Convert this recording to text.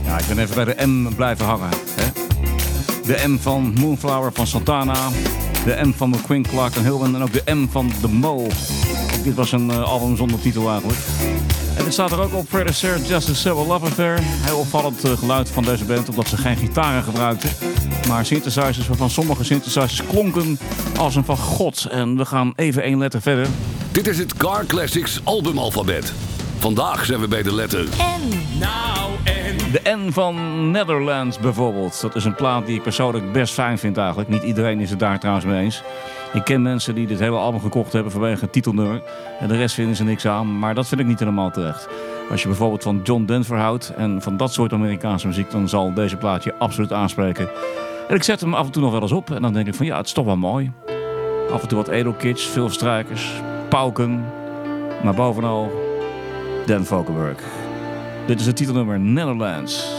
Ja, ik ben even bij de M blijven hangen. Hè? De M van Moonflower van Santana. De M van McQueen, Clark en Hillman. En ook de M van The Mole. Dit was een album zonder titel eigenlijk. En het staat er ook op Fred Astaire, Just a Civil Love Affair. Heel opvallend geluid van deze band, omdat ze geen gitaren gebruikten. Maar synthesizers, waarvan sommige synthesizers klonken als een van God. En we gaan even 1 letter verder. Dit is het Car Classics albumalfabet. Vandaag zijn we bij de letter N. Nou, N. De N van Netherlands bijvoorbeeld. Dat is een plaat die ik persoonlijk best fijn vind eigenlijk. Niet iedereen is het daar trouwens mee eens. Ik ken mensen die dit hele album gekocht hebben vanwege het titelnummer. En de rest vinden ze niks aan. Maar dat vind ik niet helemaal terecht. Als je bijvoorbeeld van John Denver houdt en van dat soort Amerikaanse muziek, dan zal deze plaat je absoluut aanspreken. En ik zet hem af en toe nog wel eens op. En dan denk ik van ja, het is toch wel mooi. Af en toe wat edelkitsch, veel strijkers, pauken. Maar bovenal Dan Valkenburg. Dit is het titelnummer Netherlands.